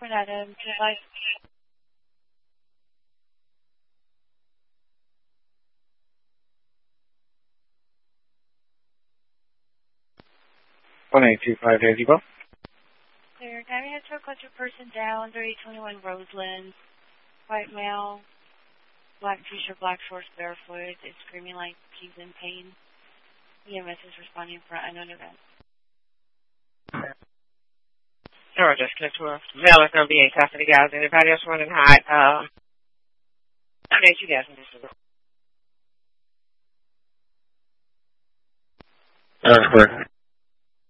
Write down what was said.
Renata, device. One 825 Daisy Bell. Clear. Can I have a cluster person down, 3821 Roseland, white male, black t-shirt, black shorts, barefoot, is screaming like he's in pain. EMS is responding for unknown event. Sure, just click to a male is going to be in custody, guys. Anybody else running hot? I mean, you guys can just... That's correct.